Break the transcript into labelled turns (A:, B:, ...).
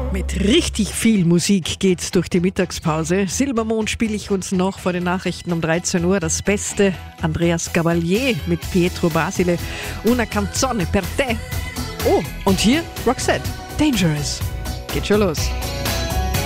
A: Mit richtig viel Musik geht's durch die Mittagspause. Silbermond spiele ich uns noch vor den Nachrichten um 13 Uhr. Das Beste, Andreas Gabalier mit Pietro Basile. Una canzone per te. Oh, und hier Roxette, Dangerous. Geht schon los.